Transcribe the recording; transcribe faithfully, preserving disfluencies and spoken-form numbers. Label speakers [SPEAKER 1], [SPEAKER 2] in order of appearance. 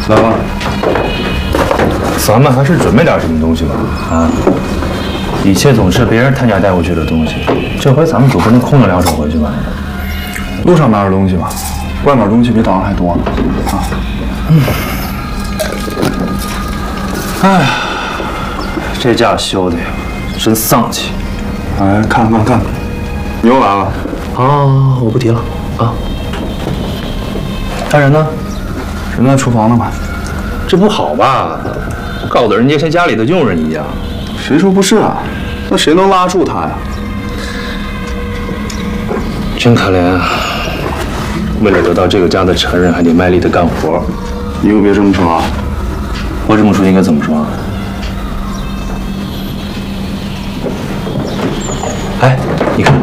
[SPEAKER 1] 来吧，咱们还是准备点什么东西吧。啊，一切总是别人他家带过去的东西，这回咱们总不能空着两手回去吧？
[SPEAKER 2] 路上拿点东西吧，外面东西比岛上还多呢。啊，嗯。
[SPEAKER 1] 哎呀，这架修的呀，真丧气。
[SPEAKER 2] 哎，看看看，你又来了。
[SPEAKER 1] 啊，我不提了啊。他人呢？
[SPEAKER 2] 人在厨房呢吧？
[SPEAKER 1] 这不好吧？搞得人家像家里的佣人一样。
[SPEAKER 2] 谁说不是啊？那谁能拉住他呀？
[SPEAKER 1] 真可怜啊！为了得到这个家的承认，还得卖力的干活。
[SPEAKER 2] 你可别这么说啊！
[SPEAKER 1] 我这么说应该怎么说？哎，你看。